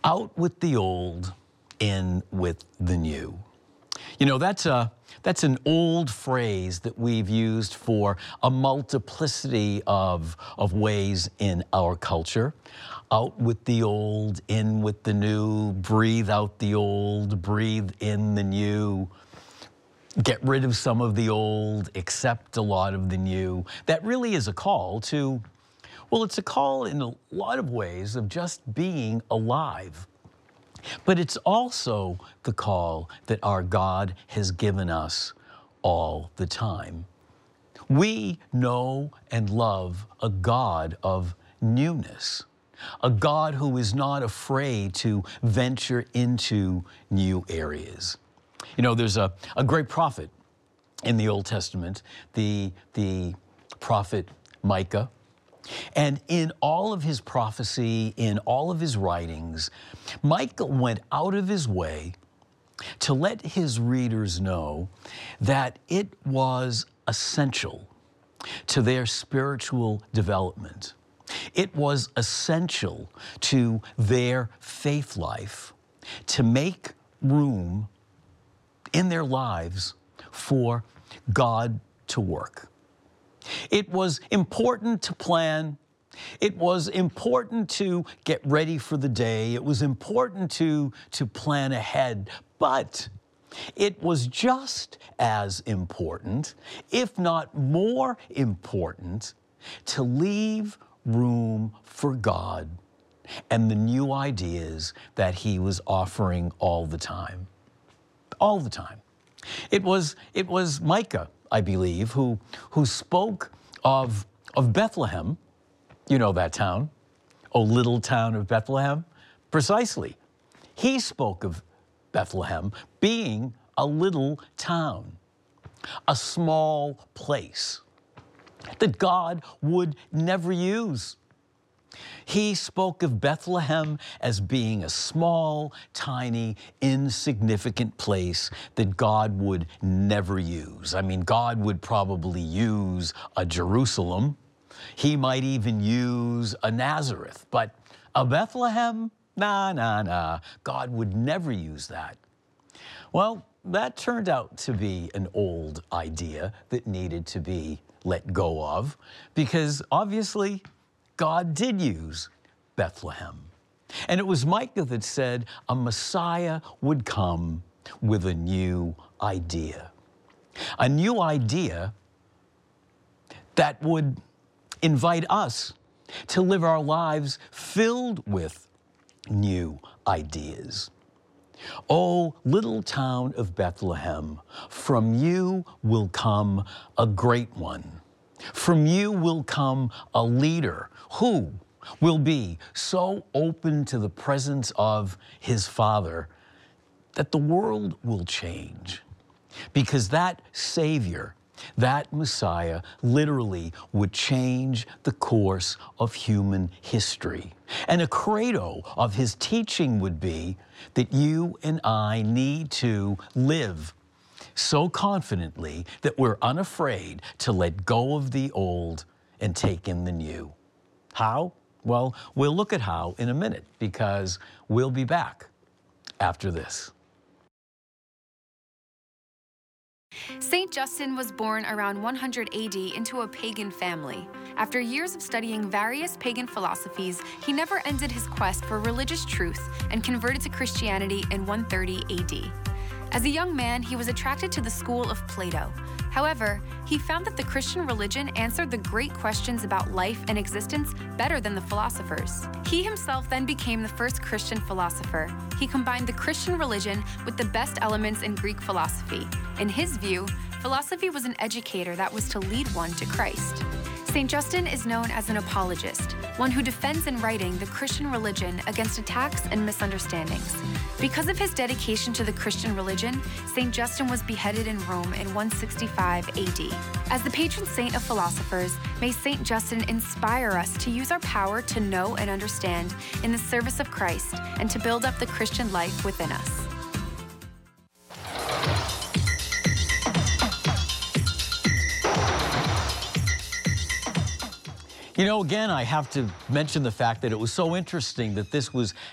Out with the old, in with the new. You know, that's an old phrase that we've used for a multiplicity of ways in our culture. Out with the old, in with the new, breathe out the old, breathe in the new. Get rid of some of the old, accept a lot of the new. That really is a call to, well, it's a call in a lot of ways of just being alive. But it's also the call that our God has given us all the time. We know and love a God of newness, a God who is not afraid to venture into new areas. You know, there's a great prophet in the Old Testament, the prophet Micah. And in all of his prophecy, in all of his writings, Micah went out of his way to let his readers know that it was essential to their spiritual development. It was essential to their faith life to make room in their lives for God to work. It was important to plan. It was important to get ready for the day. It was important to plan ahead. But it was just as important, if not more important, to leave room for God and the new ideas that he was offering all the time. All the time. It was Micah, I believe, who spoke of Bethlehem. You know that town, oh, little town of Bethlehem. Precisely. He spoke of Bethlehem being a little town, a small place that God would never use. He spoke of Bethlehem as being a small, tiny, insignificant place that God would never use. I mean, God would probably use a Jerusalem. He might even use a Nazareth, but a Bethlehem? Nah. God would never use that. Well, that turned out to be an old idea that needed to be let go of, because obviously God did use Bethlehem. And it was Micah that said a Messiah would come with a new idea. A new idea that would invite us to live our lives filled with new ideas. Oh, little town of Bethlehem, from you will come a great one. From you will come a leader who will be so open to the presence of his Father that the world will change. Because that Savior, that Messiah, literally would change the course of human history. And a credo of his teaching would be that you and I need to live so confidently that we're unafraid to let go of the old and take in the new. How? Well, we'll look at how in a minute, because we'll be back after this. Saint Justin was born around 100 AD into a pagan family. After years of studying various pagan philosophies, he never ended his quest for religious truth and converted to Christianity in 130 AD. As a young man, he was attracted to the school of Plato. However, he found that the Christian religion answered the great questions about life and existence better than the philosophers. He himself then became the first Christian philosopher. He combined the Christian religion with the best elements in Greek philosophy. In his view, philosophy was an educator that was to lead one to Christ. St. Justin is known as an apologist, one who defends in writing the Christian religion against attacks and misunderstandings. Because of his dedication to the Christian religion, St. Justin was beheaded in Rome in 165 AD. As the patron saint of philosophers, may St. Justin inspire us to use our power to know and understand in the service of Christ and to build up the Christian life within us. You know, again, I have to mention the fact that it was so interesting that this was